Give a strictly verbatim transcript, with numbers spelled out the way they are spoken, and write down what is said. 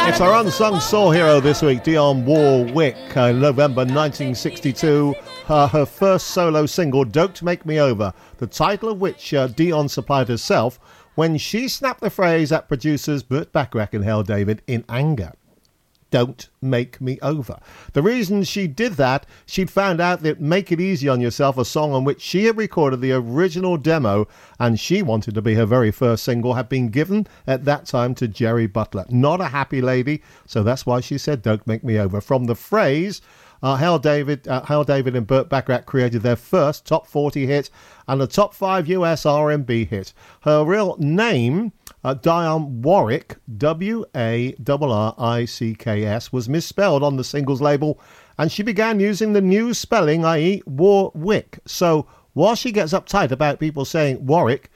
It's our unsung soul hero this week, Dionne Warwick. Uh, November nineteen sixty-two, uh, her first solo single, Don't Make Me Over, the title of which uh, Dionne supplied herself when she snapped the phrase at producers Burt Bacharach and Hal David in anger. Don't make me over. The reason she did that, she'd found out that Make It Easy on Yourself, a song on which she had recorded the original demo and she wanted to be her very first single, had been given at that time to Jerry Butler. Not a happy lady, so that's why she said Don't Make Me Over. From the phrase, uh, Hal David, uh, Hal David and Burt Bacharach created their first top forty hit and a top five U S R and B hit. Her real name, Uh, Dionne Warwick, W A R R I C K S, was misspelled on the singles label, and she began using the new spelling, that is. Warwick. So while she gets uptight about people saying Warwick,